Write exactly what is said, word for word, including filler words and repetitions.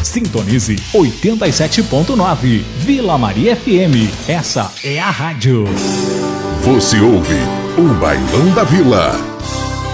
Sintonize oitenta e sete ponto nove. Vila Maria F M. Essa é a rádio. Você ouve o Bailão da Vila.